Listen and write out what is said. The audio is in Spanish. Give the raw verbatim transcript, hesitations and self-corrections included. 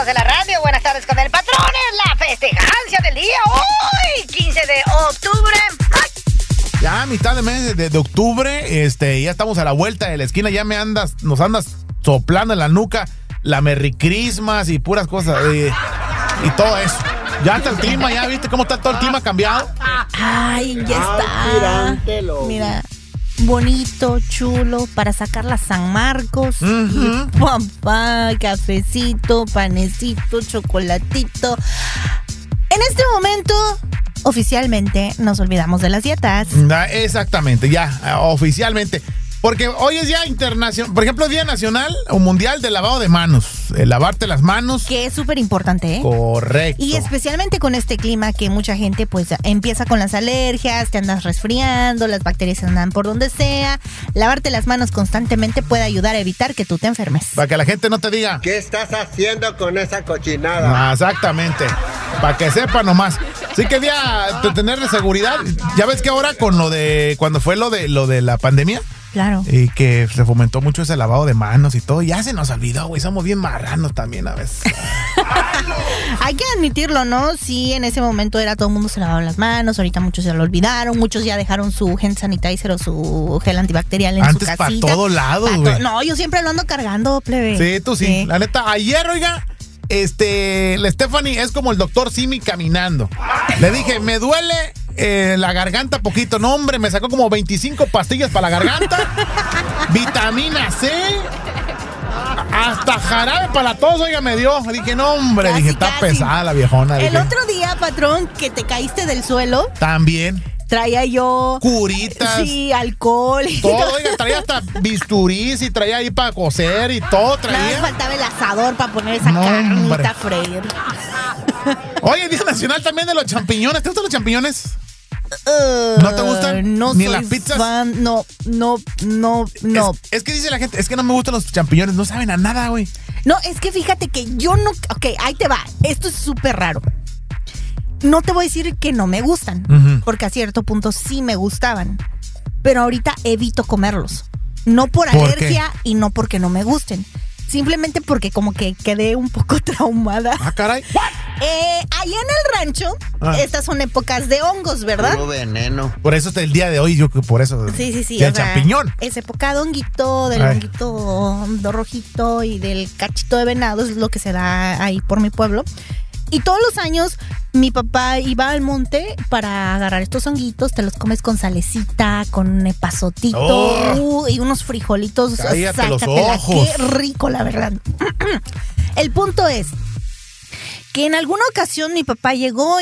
todos de la radio. Buenas tardes con el patrón. Es la festejancia del día. Hoy, quince de octubre. ¡Ay! Ya a mitad de mes de, de octubre, este, ya estamos a la vuelta de la esquina. Ya me andas, nos andas soplando en la nuca la Merry Christmas y puras cosas. Y, y todo eso. Ya está el clima, ya viste cómo está todo el clima cambiado. Ay, ya está. Mira, bonito, chulo, para sacar la San Marcos. Uh-huh. Y papá, cafecito, panecito, chocolatito. En este momento, oficialmente, nos olvidamos de las dietas. Exactamente, ya, oficialmente. Porque hoy es Día Internacional, por ejemplo, Día Nacional o Mundial del Lavado de Manos. El lavarte las manos. Que es súper importante, ¿eh? Correcto. Y especialmente con este clima que mucha gente pues empieza con las alergias, te andas resfriando, las bacterias andan por donde sea. Lavarte las manos constantemente puede ayudar a evitar que tú te enfermes. Para que la gente no te diga, ¿qué estás haciendo con esa cochinada? Ah, exactamente. Para que sepa nomás. Sí que día de tener de seguridad. Ya ves que ahora con lo de, cuando fue lo de, lo de la pandemia. Claro. Y que se fomentó mucho ese lavado de manos y todo. Ya se nos olvidó, güey. Somos bien marranos también a veces. Hay que admitirlo, ¿no? Sí, en ese momento era todo el mundo se lavaba las manos. Ahorita muchos se lo olvidaron. Muchos ya dejaron su hand sanitizer o su gel antibacterial en Antes su casita. Antes para todos lados, pa güey. To no, yo siempre lo ando cargando, plebe. Sí, tú sí. sí. La neta, ayer, oiga, este, la Stephanie es como el doctor Simi caminando. Le dije, me duele Eh, la garganta poquito. No, hombre, me sacó como veinticinco pastillas para la garganta. Vitamina C. Hasta jarabe para todos, oiga, me dio. Dije, no, hombre, casi, dije, está casi. pesada la viejona. El dije, otro día, patrón, que te caíste del suelo. También. Traía yo curitas. Sí, alcohol. Y todo, oiga, traía hasta bisturís y traía ahí para coser y todo traía. Nada, faltaba el asador para poner esa no, carnita a freír. Oye, Día Nacional también de los champiñones. ¿Te gustan los champiñones? Uh, ¿No te gustan? No ¿Ni soy las pizzas? Fan, no, no, no, no. Es, es que dice la gente, es que no me gustan los champiñones, no saben a nada, güey. No, es que fíjate que yo no... Ok, ahí te va. Esto es súper raro. No te voy a decir que no me gustan, uh-huh. porque a cierto punto sí me gustaban. Pero ahorita evito comerlos. No por, ¿Por alergia qué? Y no porque no me gusten. Simplemente porque como que quedé un poco traumada. Ah, caray. Eh, allá en el rancho, ah. estas son épocas de hongos, ¿verdad? Puro veneno. Por eso está el día de hoy, yo por eso. Sí, sí, sí. Del champiñón. Es época de honguito, del Ay. honguito de rojito y del cachito de venado, es lo que se da ahí por mi pueblo. Y todos los años mi papá iba al monte para agarrar estos honguitos, te los comes con salecita, con epazotito oh. uh, y unos frijolitos. Cállate los ojos. Qué rico, la verdad. El punto es que en alguna ocasión mi papá llegó